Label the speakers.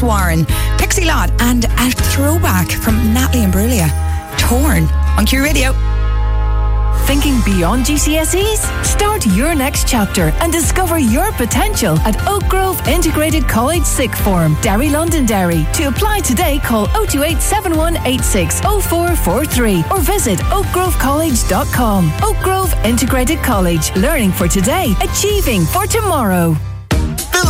Speaker 1: Warren, Pixie Lott, and a throwback from Natalie Imbruglia, Torn, on Q Radio.
Speaker 2: Thinking beyond GCSEs? Start your next chapter and discover your potential at Oak Grove Integrated College Sixth Form, Derry, Londonderry. To apply today, call 028 7186 0443 or visit oakgrovecollege.com. Oak Grove Integrated College. Learning for today, achieving for tomorrow.